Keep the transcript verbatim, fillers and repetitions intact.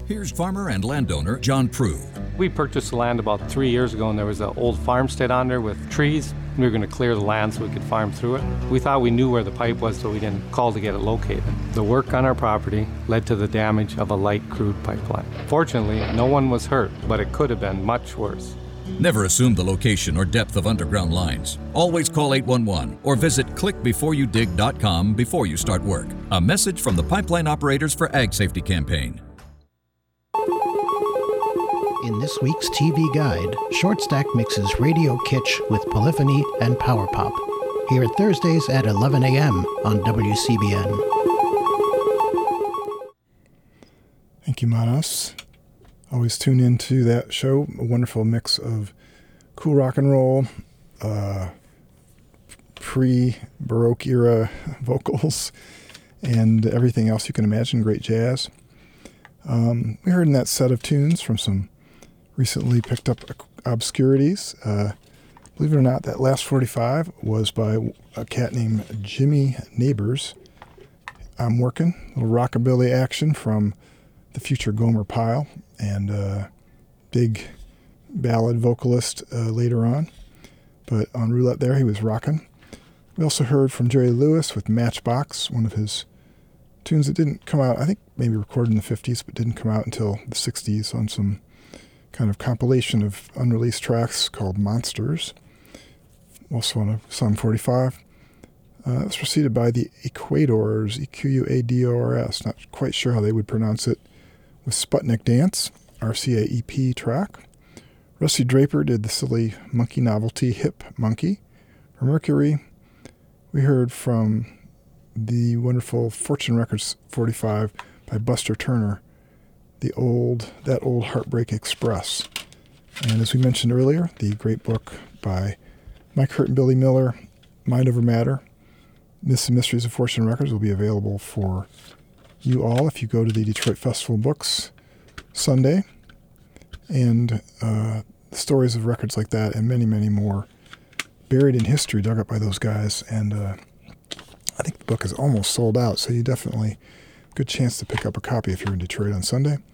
Here's farmer and landowner John Prue. We purchased the land about three years ago, and there was an old farmstead on there with trees. We were going to clear the land so we could farm through it. We thought we knew where the pipe was, so we didn't call to get it located. The work on our property led to the damage of a light crude pipeline. Fortunately, no one was hurt, but it could have been much worse. Never assume the location or depth of underground lines. Always call eight one one or visit click before you dig dot com before you start work. A message from the Pipeline Operators for Ag Safety campaign. In this week's T V Guide, Short Stack mixes Radio Kitsch with Polyphony and Power Pop. Here at Thursdays at eleven a.m. on W C B N. Thank you, Manos. Always tune into that show. A wonderful mix of cool rock and roll, uh, pre-Baroque era vocals, and everything else you can imagine. Great jazz. Um, we heard in that set of tunes from some recently picked up obscurities. Uh, believe it or not, that last forty-five was by a cat named Jimmy Neighbors. I'm Working. A little rockabilly action from the future Gomer Pyle, and uh, big ballad vocalist uh, later on. But on Roulette there, he was rocking. We also heard from Jerry Lewis with Matchbox, one of his tunes that didn't come out, I think maybe recorded in the fifties, but didn't come out until the sixties on some kind of compilation of unreleased tracks called Monsters. Also on a song forty-five. Uh, that was preceded by the Equadors, E Q U A D O R S, not quite sure how they would pronounce it, with Sputnik Dance, R C A E P track. Rusty Draper did the silly monkey novelty Hip Monkey. For Mercury, we heard from the wonderful Fortune Records forty-five by Buster Turner, the old, that old Heartbreak Express. And as we mentioned earlier, the great book by Mike Hurt and Billy Miller, Mind Over Matter, Myths and Mysteries of Fortune Records, will be available for you all if you go to the Detroit Festival Books Sunday. And uh, stories of records like that and many, many more buried in history, dug up by those guys. And uh, I think the book is almost sold out, so you definitely, good chance to pick up a copy if you're in Detroit on Sunday.